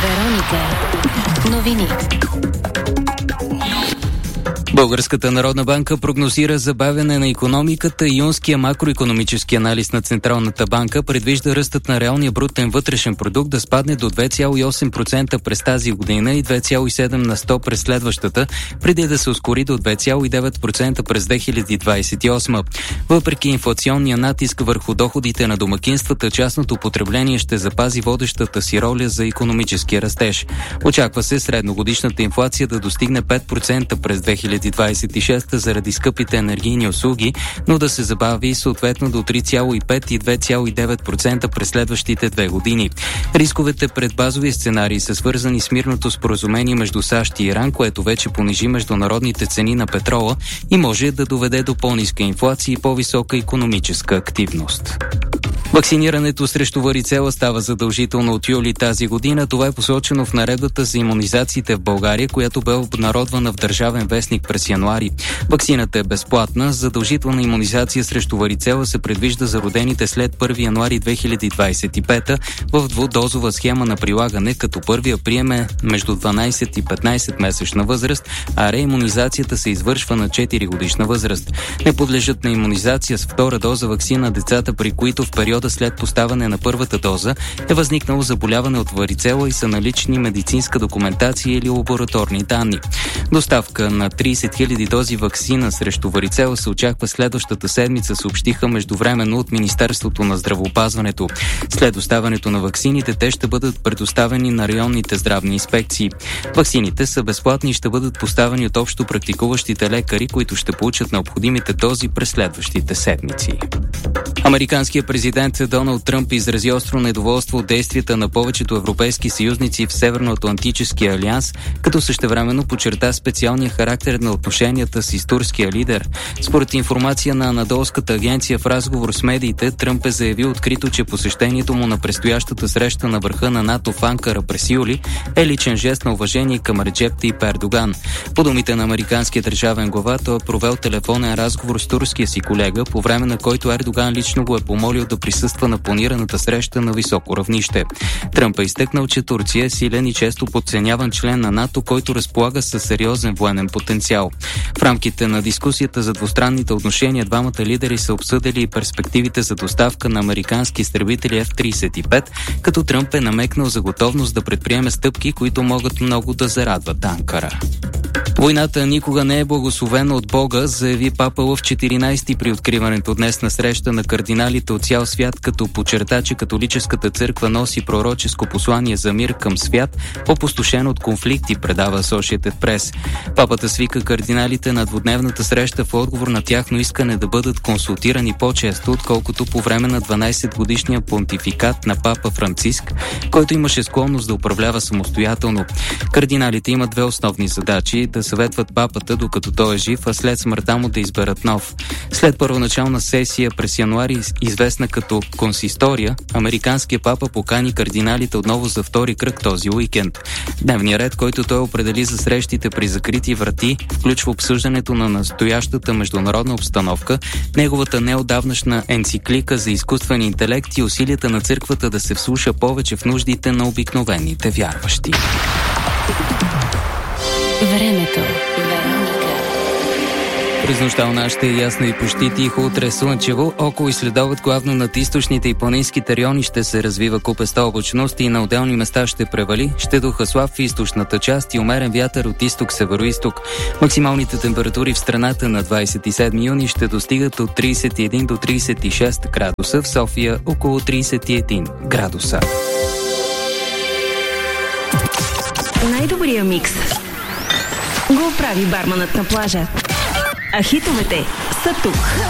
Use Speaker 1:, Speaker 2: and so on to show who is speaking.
Speaker 1: Вероника. Новини.
Speaker 2: Българската народна банка прогнозира забавяне на икономиката. Юнския макроикономически анализ на Централната банка предвижда ръстът на реалния брутен вътрешен продукт да спадне до 2,8% през тази година и 2,7% през следващата, преди да се ускори до 2,9% през 2028. Въпреки инфлационния натиск върху доходите на домакинствата, частното потребление ще запази водещата си роля за икономическия растеж. Очаква се средногодишната инфлация да достигне 5% през 2026 заради скъпите енергийни услуги, но да се забави съответно до 3,5 и 2,9% през следващите 2 години. Рисковете пред базови сценарии са свързани с мирното споразумение между САЩ и Иран, което вече понижи международните цени на петрола и може да доведе до по-ниска инфлация и по-висока икономическа активност. Вакцинирането срещу варицела става задължително от юли тази година. Това е посочено в наредбата за имунизациите в България, която бе обнародвана в Държавен вестник през януари. Вакцината е безплатна. Задължителна имунизация срещу варицела се предвижда за родените след 1 януари 2025 в двудозова схема на прилагане, като първия прием е между 12 и 15 месечна възраст, а реимунизацията се извършва на 4 годишна възраст. Не подлежат на имунизация с втора доза ваксина децата, при които в периода след поставане на първата доза е възникнало заболяване от варицела и са налични медицинска документация или лабораторни данни. Доставка на 30 000 дози ваксина срещу варицела се очаква следващата седмица, съобщиха междувременно от Министерството на здравеопазването. След доставането на ваксините, те ще бъдат предоставени на районните здравни инспекции. Ваксините са безплатни и ще бъдат поставени от общо практикуващите лекари, които ще получат необходимите дози през следващите седмици. Американският президент Доналд Тръмп изрази остро недоволство от действията на повечето европейски съюзници в Северноатлантическия алианс, като същевременно подчерта специалния характер на отношенията с турския лидер. Според информация на Анадолската агенция, в разговор с медиите, Тръмп е заявил открито, че посещението му на предстоящата среща на върха на НАТО в Анкара през юли е личен жест на уважение към Реджеп Тайип Ердоган. По думите на американския държавен глава, той е провел телефонен разговор с турския си колега, по време на който Ердоган лично го е помолил да присъства на планираната среща на високо равнище. Тръмп е изтъкнал, че Турция е силен и често подценяван член на НАТО, който разполага със сериозен военен потенциал. В рамките на дискусията за двустранните отношения двамата лидери са обсъдили и перспективите за доставка на американски изтребители F-35, като Тръмп е намекнал за готовност да предприеме стъпки, които могат много да зарадват Анкара. Войната никога не е благословена от Бога, заяви папа Лъв 14 при откриването днес на среща на кардиналите от цял свят, като подчерта, че католическата църква носи пророческо послание за мир към свят, опустошен от конфликти, предава Associated Press. Папата свика кардиналите на двудневната среща в отговор на тяхно искане да бъдат консултирани по-често, отколкото по време на 12-годишния понтификат на папа Франциск, който имаше склонност да управлява самостоятелно. Кардиналите имат две основни задачи: да съветват папата докато той е жив, а след смъртта му да изберат нов. След първоначална сесия през януари, известна като консистория, американският папа покани кардиналите отново за втори кръг този уикенд. Дневният ред, който той определи за срещите при закрити врати, включва обсъждането на настоящата международна обстановка, неговата неотдавнашна енциклика за изкуствен интелект и усилията на църквата да се вслуша повече в нуждите на обикновените вярващи.
Speaker 1: Времето.
Speaker 2: През нощта у нас ще е ясно и почти тихо, утре слънчево. Около и следобед главно над източните и планинските райони ще се развива купеста облачност и на отделни места ще превали. Ще духа слаб в източната част и умерен вятър от изток-североизток. Максималните температури в страната на 27 юни ще достигат от 31 до 36 градуса, в София около 31 градуса.
Speaker 3: Най-добрия микс го прави барманът на плажа. А хитовете са тук.